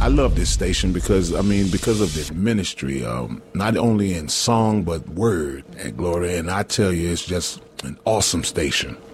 I love this station because, I mean, because of the ministry, not only in song, but word at Glory. And I tell you, it's just an awesome station.